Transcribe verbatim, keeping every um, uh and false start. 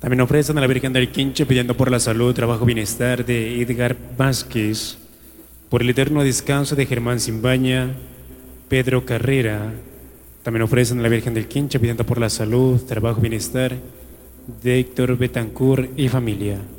También ofrecen a la Virgen del Quinche pidiendo por la salud, trabajo, bienestar de Edgar Vázquez, por el eterno descanso de Germán Simbaña, Pedro Carrera. También ofrecen a la Virgen del Quinche pidiendo por la salud, trabajo, bienestar de Héctor Betancourt y familia.